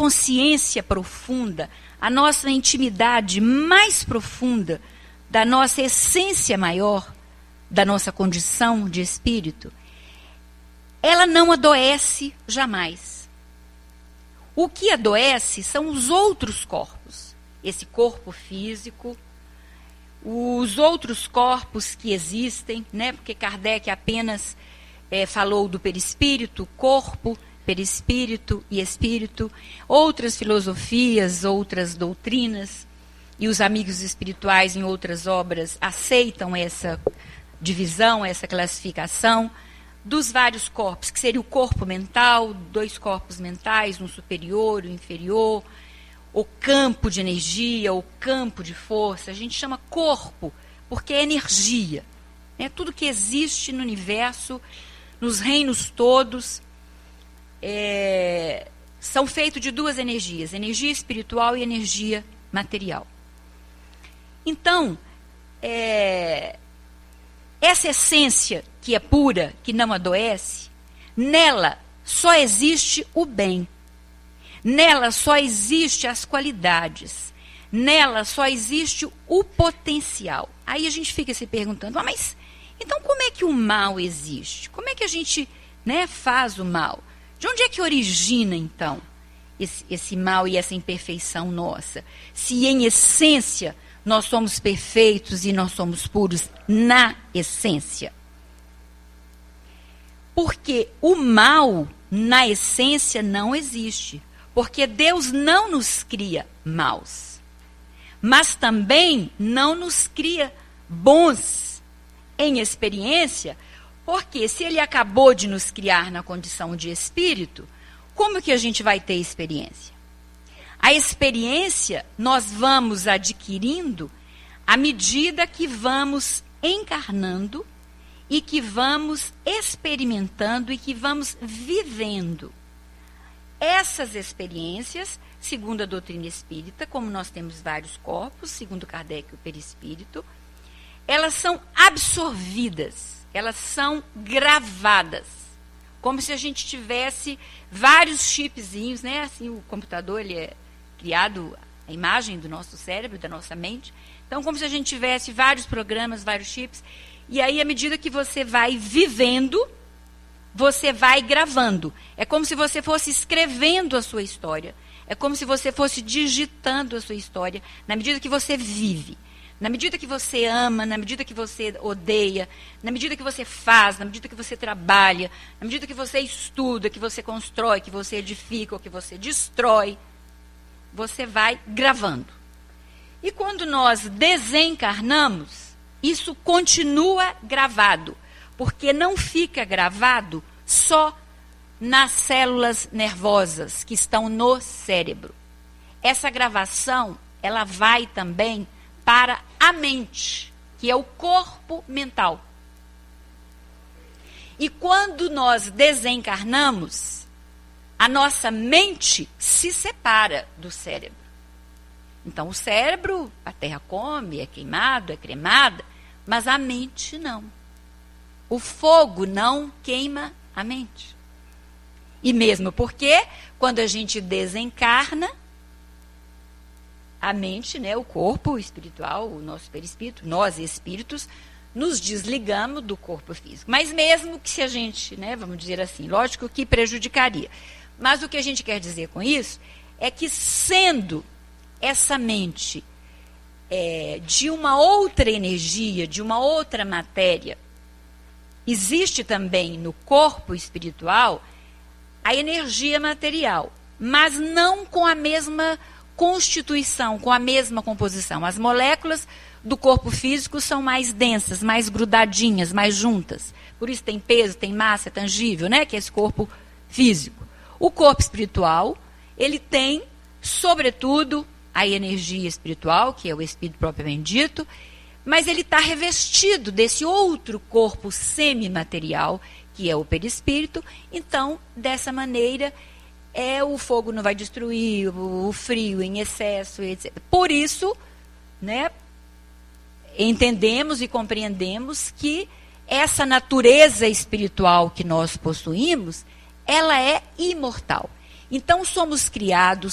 consciência profunda, a nossa intimidade mais profunda da nossa essência maior, da nossa condição de espírito, ela não adoece jamais. O que adoece são os outros corpos. Esse corpo físico, os outros corpos que existem, né? Porque Kardec apenas falou do perispírito, corpo, perispírito e espírito. Outras filosofias, outras doutrinas e os amigos espirituais em outras obras aceitam essa divisão, essa classificação dos vários corpos, que seria o corpo mental, 2 corpos mentais, um superior, um inferior, o campo de energia, o campo de força. A gente chama corpo porque é energia. Né? Tudo que existe no universo, nos reinos todos, são feitos de 2 energias, energia espiritual e energia material. Então, essa essência que é pura, que não adoece, nela só existe o bem. Nela só existe as qualidades. Nela só existe o potencial. Aí a gente fica se perguntando, mas então como é que o mal existe? Como é que a gente, né, faz o mal? De onde é que origina, então, esse mal e essa imperfeição nossa? Se em essência nós somos perfeitos e nós somos puros na essência. Porque o mal, na essência, não existe. Porque Deus não nos cria maus. Mas também não nos cria bons em experiência, porque se Ele acabou de nos criar na condição de espírito, como que a gente vai ter experiência? A experiência nós vamos adquirindo à medida que vamos encarnando e que vamos experimentando e que vamos vivendo. Essas experiências, segundo a doutrina espírita, como nós temos vários corpos, segundo Kardec, o perispírito, elas são absorvidas, elas são gravadas, como se a gente tivesse vários chipzinhos, né? Assim, o computador, ele é criado, a imagem do nosso cérebro, da nossa mente. Então, como se a gente tivesse vários programas, vários chips, e aí, à medida que você vai vivendo, você vai gravando. É como se você fosse escrevendo a sua história. É como se você fosse digitando a sua história, na medida que você vive. Na medida que você ama, na medida que você odeia, na medida que você faz, na medida que você trabalha, na medida que você estuda, que você constrói, que você edifica ou que você destrói, você vai gravando. E quando nós desencarnamos, isso continua gravado, porque não fica gravado só nas células nervosas que estão no cérebro. Essa gravação, ela vai também para a mente, que é o corpo mental. E quando nós desencarnamos, a nossa mente se separa do cérebro. Então, o cérebro, a terra come, é queimado, é cremada, mas a mente não. O fogo não queima a mente. E mesmo porque, quando a gente desencarna, a mente, né, o corpo espiritual, o nosso perispírito, nós espíritos, nos desligamos do corpo físico. Mas mesmo que se a gente, né, vamos dizer assim, lógico que prejudicaria. Mas o que a gente quer dizer com isso é que, sendo essa mente de uma outra energia, de uma outra matéria, existe também no corpo espiritual a energia material, mas não com a mesma constituição, com a mesma composição. As moléculas do corpo físico são mais densas, mais grudadinhas, mais juntas. Por isso tem peso, tem massa, é tangível, né? Que é esse corpo físico. O corpo espiritual, ele tem, sobretudo, a energia espiritual, que é o espírito propriamente dito, mas ele está revestido desse outro corpo semimaterial, que é o perispírito. Então, dessa maneira, o fogo não vai destruir, o frio em excesso, etc. Por isso, né, entendemos e compreendemos que essa natureza espiritual que nós possuímos, ela é imortal. Então, somos criados